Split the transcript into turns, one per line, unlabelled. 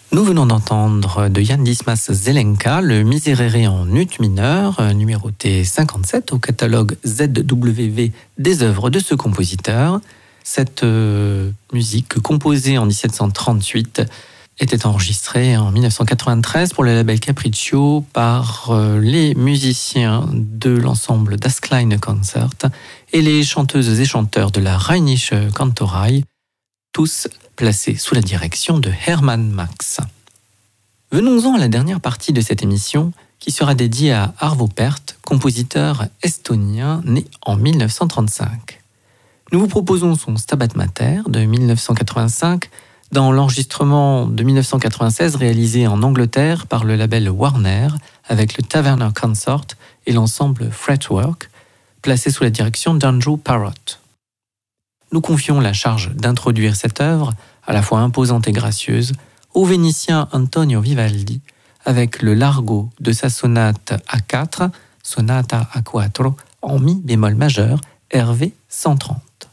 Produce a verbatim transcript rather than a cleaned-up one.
Nous venons d'entendre de Jan Dismas Zelenka le Miserere en ut mineur, numéroté cinquante-sept au catalogue Z W V des œuvres de ce compositeur. Cette euh, musique composée en dix-sept cent trente-huit était enregistrée en mille neuf cent quatre-vingt-treize pour le label Capriccio par euh, les musiciens de l'ensemble Das Kleine Concert et les chanteuses et chanteurs de la Rheinische Kantorei, tous placés sous la direction de Hermann Max. Venons-en à la dernière partie de cette émission qui sera dédiée à Arvo Pärt, compositeur estonien né en mille neuf cent trente-cinq. Nous vous proposons son Stabat Mater de mille neuf cent quatre-vingt-cinq dans l'enregistrement de mille neuf cent quatre-vingt-seize réalisé en Angleterre par le label Warner avec le Taverner Consort et l'ensemble Fretwork, placé sous la direction d'Andrew Parrott. Nous confions la charge d'introduire cette œuvre, à la fois imposante et gracieuse, au Vénitien Antonio Vivaldi, avec le largo de sa sonate A quatre, Sonata A quatre, en mi bémol majeur, R V cent trente.